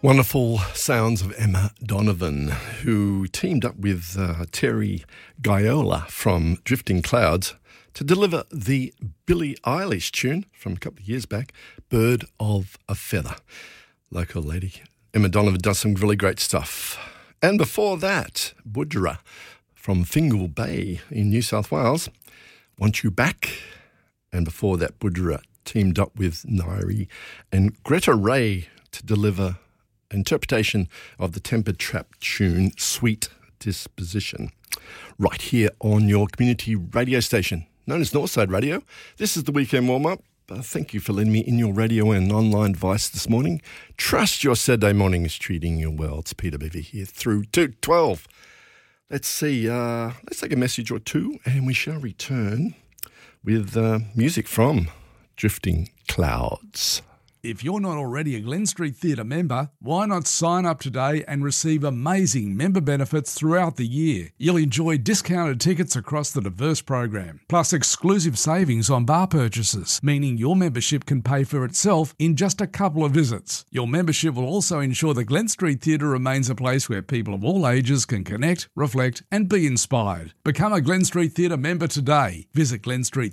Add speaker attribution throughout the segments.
Speaker 1: Wonderful sounds of Emma Donovan, who teamed up with Terry Gaiola from Drifting Clouds to deliver the Billie Eilish tune from a couple of years back, Bird of a Feather. Local lady Emma Donovan does some really great stuff. And before that, Budra from Fingal Bay in New South Wales, Want You Back. And before that, Budra teamed up with Nairi and Greta Ray to deliver interpretation of the Tempered Trap tune Sweet Disposition, right here on your community radio station known as Northside Radio. This is the weekend warm-up. Thank you for letting me in your radio and online device this morning. Trust your Saturday morning is treating you well. It's Peter Beaver here through to 12. Let's see, let's take a message or two and we shall return with music from Drifting Clouds.
Speaker 2: If you're not already a Glen Street Theatre member, why not sign up today and receive amazing member benefits throughout the year? You'll enjoy discounted tickets across the diverse program, plus exclusive savings on bar purchases, meaning your membership can pay for itself in just a couple of visits. Your membership will also ensure the Glen Street Theatre remains a place where people of all ages can connect, reflect and be inspired. Become a Glen Street Theatre member today. Visit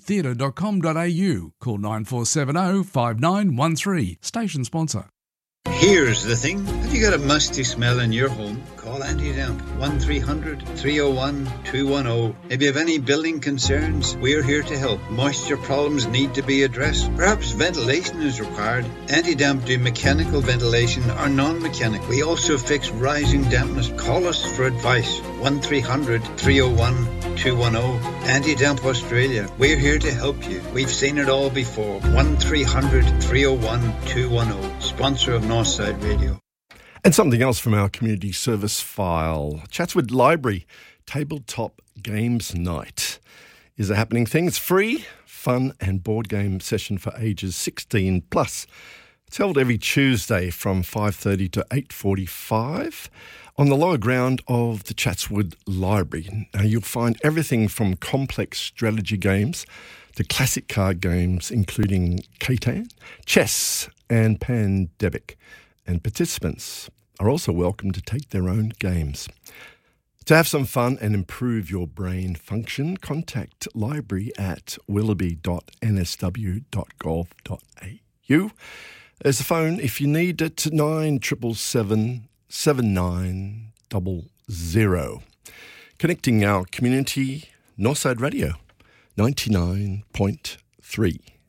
Speaker 2: glenstreettheatre.com.au. Call 9470 5913. Station sponsor.
Speaker 3: Here's the thing. Have you got a musty smell in your home? Call Anti-Damp 1300 301 210. If you have any building concerns, we're here to help. Moisture problems need to be addressed. Perhaps ventilation is required. Anti-Damp do mechanical ventilation or non-mechanical. We also fix rising dampness. Call us for advice. 1300 301 210. Anti-Damp Australia. We're here to help you. We've seen it all before. 1300 301 210. Sponsor of Northside Radio.
Speaker 1: And something else from our community service file. Chatswood Library Tabletop Games Night is a happening thing. It's free, fun and board game session for ages 16 plus. It's held every Tuesday from 5:30 to 8:45 on the lower ground of the Chatswood Library. Now, you'll find everything from complex strategy games to classic card games, including Catan, chess and Pandemic. And participants are also welcome to take their own games. To have some fun and improve your brain function, contact library at willoughby.nsw.gov.au. There's a phone if you need it, 9777 7900. Connecting our community, Northside Radio, 99.3.